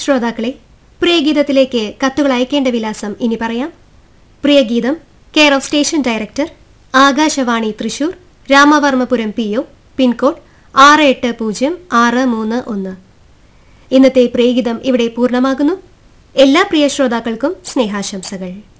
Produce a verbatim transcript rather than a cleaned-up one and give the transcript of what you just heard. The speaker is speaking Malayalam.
ശ്രോതാക്കളെ, പ്രിയഗീതത്തിലേക്ക് കത്തുകൾ അയക്കേണ്ട വിലാസം ഇനി പറയാം. Priyageetham, care of station director, Akashvani Thrissur, Ramavarmapuram P O, pincode ആറ് എട്ട് പൂജ്യം ആറ് മൂന്ന് ഒന്ന്. ഇന്നത്തെ പ്രിയഗീതം ഇവിടെ പൂർണ്ണമാകുന്നു. എല്ലാ പ്രിയ ശ്രോതാക്കൾക്കും സ്നേഹാശംസകൾ.